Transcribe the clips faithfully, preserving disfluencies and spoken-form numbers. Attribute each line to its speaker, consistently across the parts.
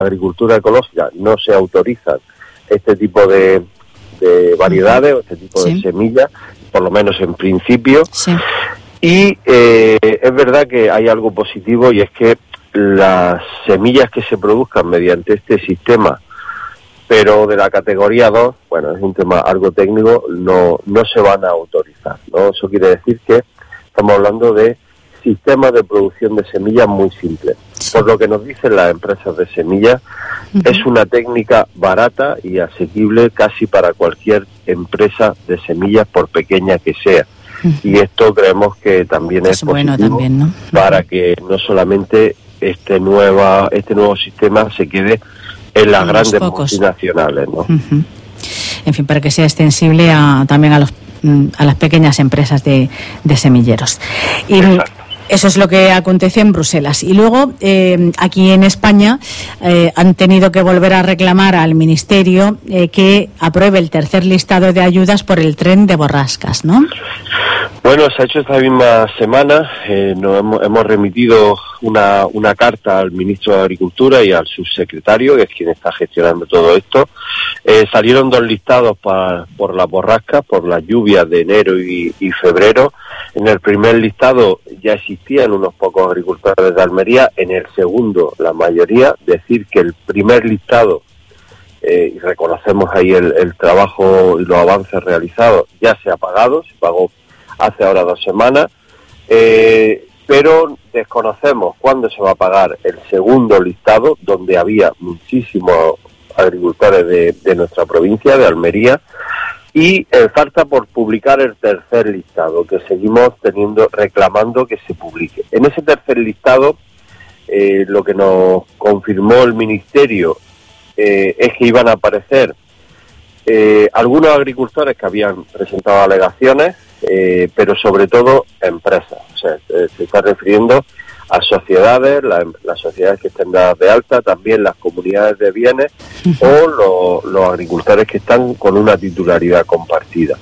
Speaker 1: agricultura ecológica no se autorizan este tipo de, de variedades o este tipo sí. de semillas, por lo menos en principio.
Speaker 2: Sí.
Speaker 1: Y eh, es verdad que hay algo positivo, y es que las semillas que se produzcan mediante este sistema, pero de la categoría dos, bueno, es un tema algo técnico, no no se van a autorizar, ¿no? Eso quiere decir que estamos hablando de sistemas de producción de semillas muy simples. Sí. Por lo que nos dicen las empresas de semillas, uh-huh. es una técnica barata y asequible casi para cualquier empresa de semillas, por pequeña que sea. Uh-huh. Y esto creemos que también es, es
Speaker 2: bueno
Speaker 1: positivo
Speaker 2: también, ¿no?
Speaker 1: para que no solamente este nueva este nuevo sistema se quede en las grandes multinacionales, ¿no?
Speaker 2: Uh-huh. En fin, para que sea extensible a, también a los a las pequeñas empresas de, de semilleros. Y exacto. Eso es lo que aconteció en Bruselas. Y luego, eh, aquí en España, eh, han tenido que volver a reclamar al Ministerio eh, que apruebe el tercer listado de ayudas por el tren de borrascas, ¿no?
Speaker 1: Bueno, se ha hecho esta misma semana. Eh, nos hemos, hemos remitido una, una carta al ministro de Agricultura y al subsecretario, que es quien está gestionando todo esto. Eh, salieron dos listados pa, por las borrascas, por las lluvias de enero y, y febrero. En el primer listado ya existían unos pocos agricultores de Almería, en el segundo la mayoría. Decir que el primer listado, eh, y reconocemos ahí el, el trabajo y los avances realizados, ya se ha pagado, se pagó hace ahora dos semanas, eh, pero desconocemos cuándo se va a pagar el segundo listado, donde había muchísimos agricultores de, de nuestra provincia, de Almería, y eh, falta por publicar el tercer listado, que seguimos teniendo reclamando que se publique. En ese tercer listado, eh, lo que nos confirmó el Ministerio eh, es que iban a aparecer eh, algunos agricultores que habían presentado alegaciones, eh, pero sobre todo empresas. O sea, eh, se está refiriendo a sociedades, la, las sociedades que estén dadas de alta, también las comunidades de bienes o lo, los agricultores que están con una titularidad compartida.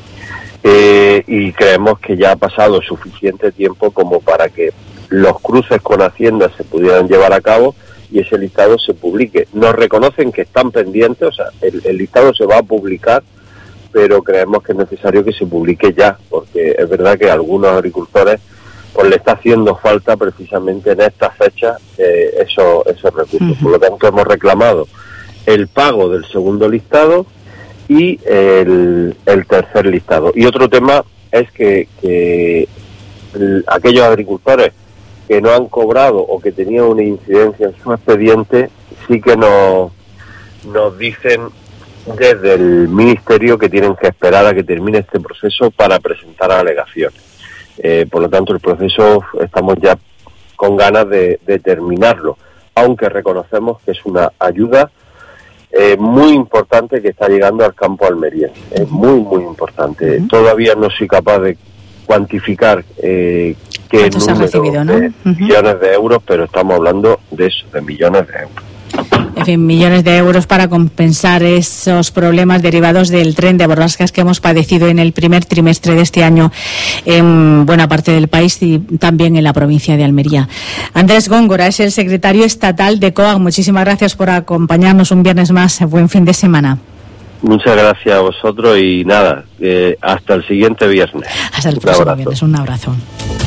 Speaker 1: Eh, y creemos que ya ha pasado suficiente tiempo como para que los cruces con Hacienda se pudieran llevar a cabo y ese listado se publique. Nos reconocen que están pendientes, o sea, el, el listado se va a publicar, pero creemos que es necesario que se publique ya, porque es verdad que algunos agricultores pues le está haciendo falta precisamente en estas fechas eh, esos, esos recursos. Uh-huh. Por lo tanto, hemos reclamado el pago del segundo listado y el, el tercer listado. Y otro tema es que, que el, aquellos agricultores que no han cobrado o que tenían una incidencia en su expediente, sí que nos, nos dicen desde el Ministerio que tienen que esperar a que termine este proceso para presentar alegaciones. Eh, por lo tanto, el proceso estamos ya con ganas de, de terminarlo, aunque reconocemos que es una ayuda eh, muy importante que está llegando al campo almeriense. Es muy, muy importante. Uh-huh. Todavía no soy capaz de cuantificar eh, qué número recibido, ¿no? de uh-huh. millones de euros, pero estamos hablando de eso, de millones de euros.
Speaker 2: En fin, millones de euros para compensar esos problemas derivados del tren de borrascas que hemos padecido en el primer trimestre de este año en buena parte del país y también en la provincia de Almería. Andrés Góngora es el secretario estatal de C O A G. Muchísimas gracias por acompañarnos un viernes más. Buen fin de semana.
Speaker 1: Muchas gracias a vosotros y nada, eh, hasta el siguiente viernes.
Speaker 2: Hasta el próximo viernes. Un abrazo.